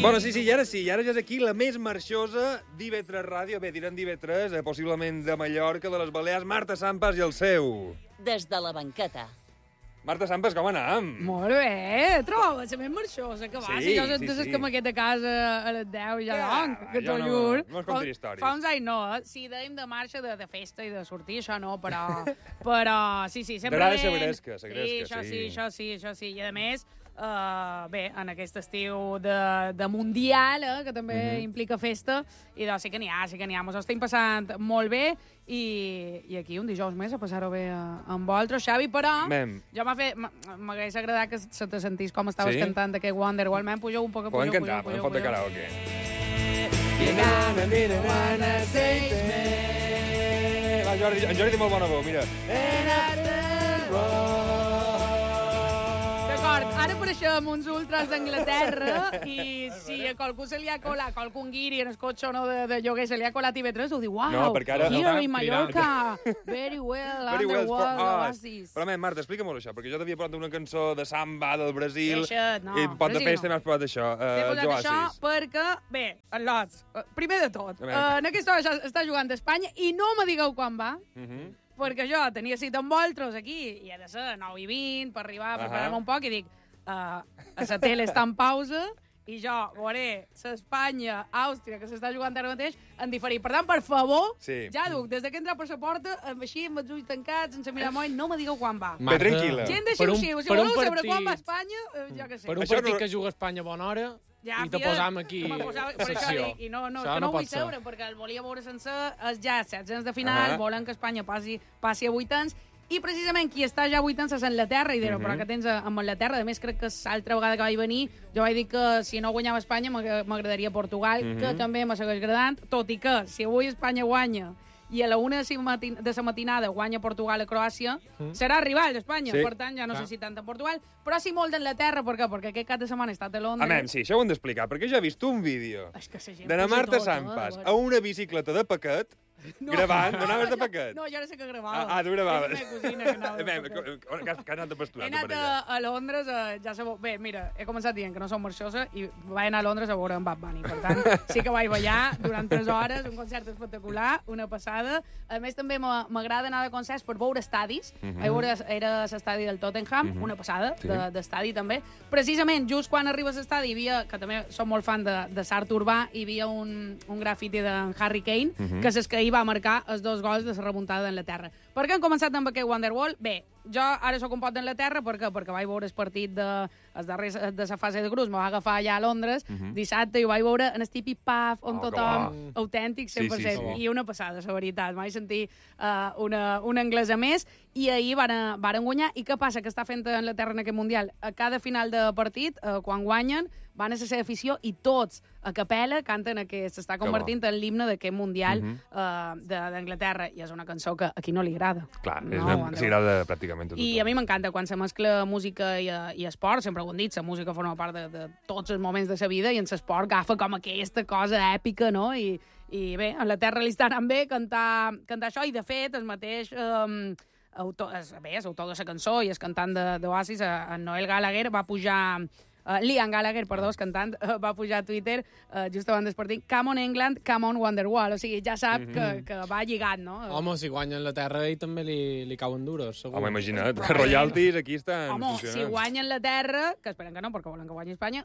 Bueno, sí, i ara ja és aquí la més marxosa d'IV3 Ràdio. Bé, direm d'IV3, possiblement de Mallorca, de les Balears, Marta Sampas i el seu. Des de la banqueta. Marta Sampas, com anam? Molt bé, troba, la més marxosa que va. Sí, Si jo sí, des sí. que m'he de casa a les 10 ja, que jo t'ho no- juro. no es contin històries. Fa uns anys no, Si dèiem de marxa, de festa i de sortir, això no, però sí, sempre T'agrada ben. segresca, Sí, sí. això sí. I a més, bé, en aquest estiu de Mundial, que també implica festa, i doncs sí que n'hi ha, mos estem passant molt bé, i aquí un dijous més a passar-ho bé amb vosaltres, Xavi, però jo m'hagués agradat que se te sentís com estaves cantant aquest Wonderwall. M'hem pujat un poc. Podem cantar, podem fotre karaoke. Va, Jordi, en Jordi té molt bona veu, mira. D'acord, ara apareixem uns ultras d'Anglaterra i si a qualcú se li ha colat, qualcun guiri en el cotxe o no de lloguer se li ha colat TV3, ho diu, uau, No, perquè ara- here in Mallorca, very well, Underworld, Oasis. Però, Marta, explica-m'ho això, perquè jo t'havia parlat d'una cançó de samba del Brasil, Deixa't, no, i pot de Brasil festa no. m'has parlat d'això, T'he posat Oasis. això perquè, bé, en lots, primer de tot, A veure. en aquesta hora està jugant d'Espanya i no me digueu quan va, perquè jo tenia cita amb vosaltres aquí i ha de ser 9:20 per arribar a preparar-me un poc i dic, a la tele està en pausa i jo veuré l'Espanya, Àustria, que s'està jugant ara mateix, en diferit. Per tant, per favor, ja duc, des que entra per la porta, així, amb els ulls tancats, sense mirar moll, no me digueu quan va. Bé, tranquil·la. Gent de xiu-xiu, si voleu saber quan va Espanya, jo què sé. Per un partit que juga a Espanya a bona hora, ja, i te posam aquí secció. I no Això no pot vull ser. seure, perquè el volia veure sencer, és ja 16 de final, volen que Espanya passi a 8 anys, i precisament qui està ja a 8 anys és Anglaterra, i direu, però què tens amb Anglaterra? A més, crec que l'altra vegada que vaig venir, jo vaig dir que si no guanyava Espanya m'agradaria Portugal, que també me segueix agradant, tot i que si avui Espanya guanya i a la 1 de la matinada guanya Portugal a Croàcia, serà rival d'Espanya, per tant ja no sé si tant en Portugal, però sí molt d'Anglaterra, per què? Perquè aquest cap de setmana he estat a Londres. Sí, això ho hem d'explicar, perquè jo he vist un vídeo de la Marta Sampas a una bicicleta de paquet, gravant, anaves de paquet. No, jo ara sé que gravava. Tu gravaves. És la meva cosina que anava de paquet. Que has anat de pasturar, he anat a Londres, ja sabeu... Bé, mira, he començat dient que no som marxosa i vaig anar a Londres a veure en Bad Bunny. Per tant, sí que vaig ballar durant 3 hores, un concert espectacular, una passada. A més, també m'agrada anar de concerts per veure estadis. Era l'estadi del Tottenham, una passada d'estadi també. Precisament, just quan arribes a l'estadi, hi havia, que també som molt fan de l'art urbà, hi havia un grafiti d'en Harry Kane, que és que va marcar els 2 gols de la remuntada d'Anglaterra. Per què han començat amb aquest Wonderwall? Bé, jo ara sóc un pot d'Anglaterra perquè vaig veure el partit de la fase de grups, me va agafar allà a Londres dissabte i ho vaig veure en el típic pub on tothom autèntic 100%. I una passada, la veritat. Vaig sentir un anglès a més i ahir varen guanyar. I què passa que està fent Anglaterra en aquest Mundial? A cada final de partit, quan guanyen, van a la seva afició i tots a capella canten que s'està convertint en l'himne d'aquest Mundial d'Anglaterra. I és una cançó que a qui no li agrada. Clar, s'hi agrada pràcticament tot. I a mi m'encanta quan se mescla música i esport, sempre ho hem dit, la música forma part de tots els moments de la vida i en l'esport agafa com aquesta cosa èpica, no? I bé, a la Terra li està anant bé cantar això, i de fet el mateix autor de la cançó i el cantant d'Oasis, en Noel Gallagher, va pujar... Liam Gallagher, perdó, el cantant, va pujar a Twitter just abans del partit, come on England, come on Wonderwall. O sigui, ja sap que va lligat, no? Home, si guanya Anglaterra, ell també li cauen duros, segur. Home, imagina't, royalties aquí estan funcionant. Si guanya Anglaterra, que esperen que no, perquè volen que guanyi Espanya,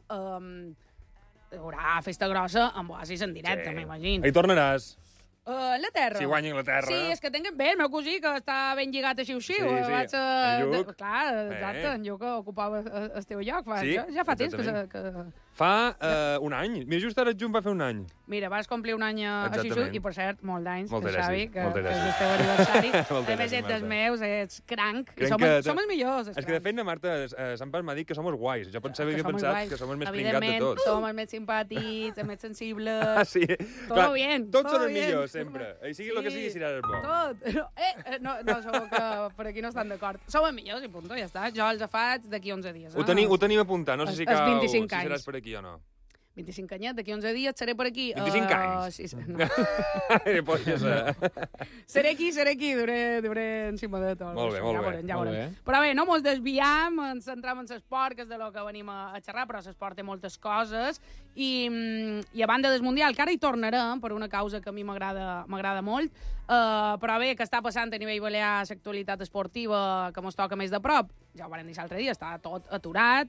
hi haurà festa grossa amb Oasis en directe, m'imagino. Hi tornaràs. Anglaterra. Si guanya Anglaterra. Sí, és que tenen bé, el meu cosí, que està ben lligat a xiu-xiu. Sí, en Lluc. Clar, exacte, en Lluc ocupava el teu lloc. Ja fa temps que... Fa un any. Mira, just ara junt va fer un any. Mira, vas complir un any a xiu-xiu i, per cert, molts d'anys, Xavi, que és el teu aniversari. A més, ets dels meus, ets cranc. Som els millors. És que, de fet, na Marta Sampas m'ha dit que som els guais. Jo pensava que pensat que som els més pringats de tots. Evidentment, som els més simpàtics, els més sensibles. Sí. Todo bien. Tots són els millors, sempre. I sigui el que sigui, serà el bo. Tot. No, segur que per aquí no estan d'acord. Som els millors i punt, ja està. Jo els faig d'aquí 11 dies. Ho tenim apuntat. No sé si seràs per aquí o no. 25 anyet, d'aquí 11 dies seré per aquí. 25 anys? Sí, no. Podria ser. Seré aquí, duré encima de tot. Molt bé, molt bé. Ja Molt veurem. bé. Però bé, no mos desviam, ens centram en l'esport, que és de lo que venim a xerrar, però l'esport té moltes coses, i a banda del Mundial, que ara hi tornarem per una causa que a mi m'agrada molt, però bé, que està passant a nivell balear l'actualitat esportiva que mos toca més de prop, ja ho vam dir l'altre dia, està tot aturat,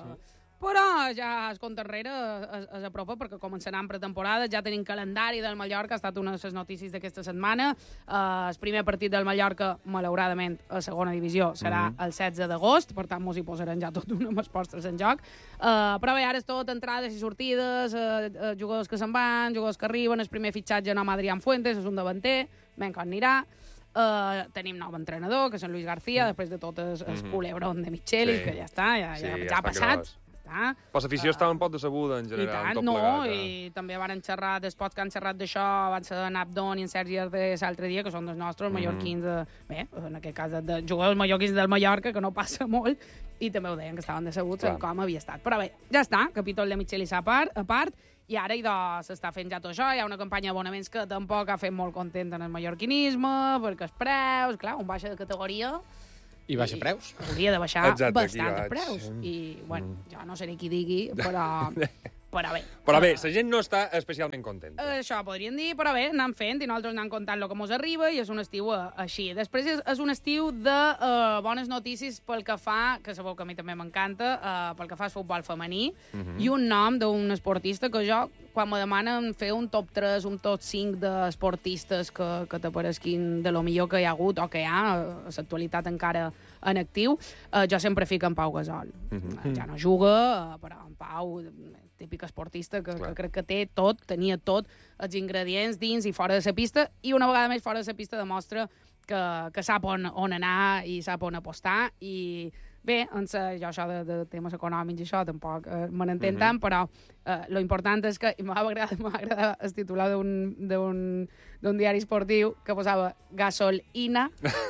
però ja es compte enrere, es apropa perquè començaran pretemporada, ja tenim calendari del Mallorca, ha estat una de les notícies d'aquesta setmana. El primer partit del Mallorca, malauradament, a segona divisió, serà el 16 d'agost, per tant, mos hi posaran ja tot una amb els postres en joc. Però bé, ara és tot entrades i sortides, jugadors que se'n van, jugadors que arriben, el primer fitxatge nom Adrián Fuentes, és un davanter, ben com anirà. Tenim nou entrenador, que és en Luis García, després de tot el culebron de Michelis, que ja està, ja ha passat. Però l'afició estava un poc decebuda, en general. I tant, tot no, plegat, i també van xerrar, després que han xerrat d'això, van ser en Abdon i en Sergi Ardés l'altre dia, que són dels nostres mallorquins, bé, en aquest cas de jugadors mallorquins del Mallorca, que no passa molt, i també ho deien, que estaven decebuts en com havia estat. Però bé, ja està, capítol de Michelis a part, i ara s'està fent ja tot això, hi ha una campanya d'abonaments que tampoc ha fet molt content en el mallorquinisme, perquè els preus, clar, un baixa de categoria... I baixa preus. Hauria de baixar bastant de preus. I, bueno, jo no seré qui digui, però bé. Però bé, la gent no està especialment contenta. Això podríem dir, però bé, anem fent i nosaltres anem contant el que mos arriba i és un estiu així. Després és un estiu de bones notícies pel que fa, que sabeu que a mi també m'encanta, pel que fa al futbol femení, i un nom d'un esportista que jo, quan me demanen fer un top 3, un top 5 d'esportistes que t'aparesquin de lo millor que hi ha hagut o que hi ha, a l'actualitat encara en actiu, jo sempre fico en Pau Gasol. Ja no juga, però en Pau, típic esportista que crec que tenia tot els ingredients dins i fora de la pista, i una vegada més fora de la pista demostra que sap on anar i sap on apostar, i bé, jo això de temes econòmics i això tampoc me n'entenc tant, però lo important és que m'agrada el titular d'un diari esportiu que posava gasolina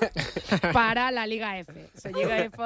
para la Liga F. La Liga F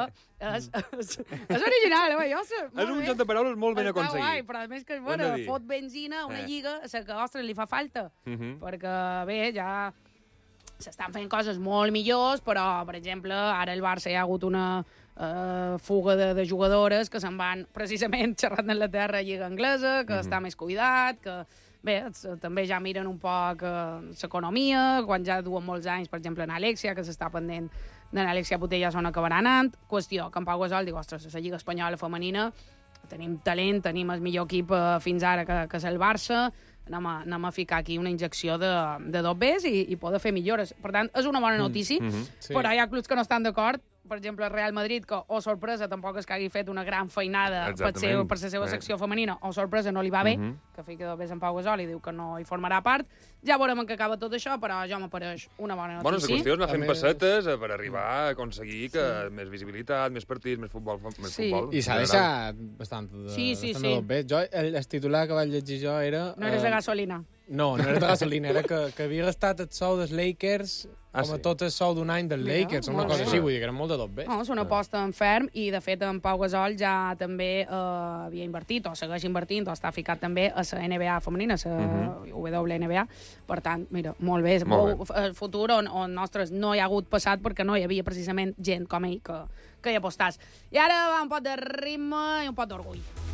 és original, jo sé. És un joc de paraules molt ben aconseguit. Guai, però a més que és bona, fot benzina a una lliga a la que, ostres, li fa falta. Perquè, bé, ja s'estan fent coses molt millors, però, per exemple, ara el Barça hi ha hagut una fuga de jugadores que se'n van precisament xerrant d'Anglaterra a Lliga Anglesa, que està més cuidat, que bé, també ja miren un poc l'economia, quan ja duen molts anys, per exemple, en Alexia, que s'està pendent d'en Alexia Putellas on acabarà anant. Qüestió, que en Pau Gasol diu, ostres, la Lliga Espanyola femenina tenim talent, tenim el millor equip fins ara que és el Barça, anem a ficar aquí una injecció de dobbers i poder fer millores. Per tant, és una bona notícia, però hi ha clubs que no estan d'acord. Per exemple, el Real Madrid, que, sorpresa, tampoc és que hagi fet una gran feinada per la seva secció femenina, sorpresa, no li va bé, que fiqui dobbers en Pau Gasol i diu que no hi formarà part. Ja veurem en què acaba tot això, però ja m'apareix una bona notícia. Bueno, la qüestió és anar fent pessetes per arribar a aconseguir que més visibilitat, més partits, més futbol. I s'ha deixat bastant de dobbers. Jo, el titular que vaig llegir jo era... No eres de gasolina. No era de gasolina, era que havia gastat el sou dels Lakers com a tot el sou d'un any dels Lakers, una cosa així, vull dir que eren molt de dobbers. No, és una aposta en ferm, i de fet en Pau Gasol ja també havia invertit, o segueix invertint, o està ficat també a la NBA femenina, a la WNBA. Per tant, mira, molt bé. El futur on nostres no hi ha hagut passat perquè no hi havia precisament gent com ell que hi apostàs. I ara va un pot de ritme i un pot d'orgull.